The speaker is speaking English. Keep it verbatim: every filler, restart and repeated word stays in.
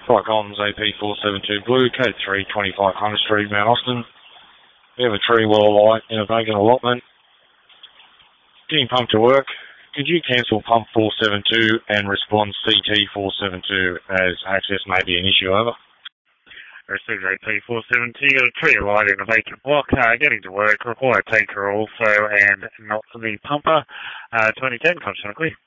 Tricoms A P four seven two Blue, code three, twenty-five Hunter Street, Mount Austin. We have a tree well alight in a vacant allotment. Getting pump to work. Could you cancel pump four seven two and respond C T four seven two as access may be an issue? Over. Received A P four seven two, got a tree alight in a vacant block, uh, getting to work, require tanker also and not the pumper. Uh, twenty ten, functionally.